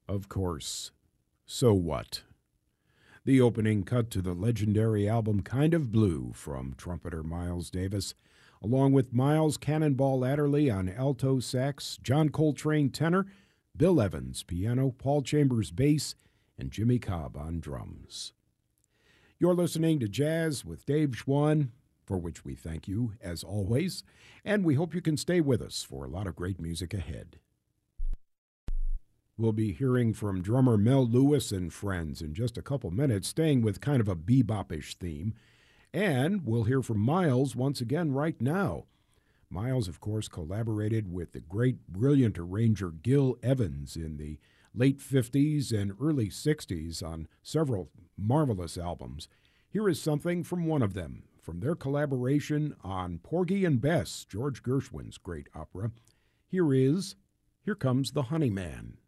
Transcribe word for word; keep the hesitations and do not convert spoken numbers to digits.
Of course. So What? The opening cut to the legendary album Kind of Blue from trumpeter Miles Davis, along with Miles Cannonball Adderley on alto sax, John Coltrane tenor, Bill Evans piano, Paul Chambers bass, and Jimmy Cobb on drums. You're listening to Jazz with Dave Schwann, for which we thank you, as always, and we hope you can stay with us for a lot of great music ahead. We'll be hearing from drummer Mel Lewis and friends in just a couple minutes, staying with kind of a bebop-ish theme. And we'll hear from Miles once again right now. Miles, of course, collaborated with the great, brilliant arranger Gil Evans in the late fifties and early sixties on several marvelous albums. Here is something from one of them, from their collaboration on Porgy and Bess, George Gershwin's great opera. Here is Here Comes the Honeyman.